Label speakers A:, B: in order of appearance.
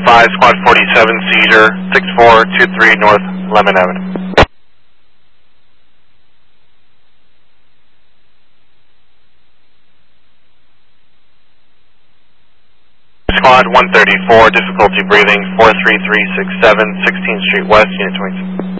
A: advise Squad 47 seizure 6423 North Lemon Avenue. Squad 134, difficulty breathing, 43367, 16th Street West, Unit 22.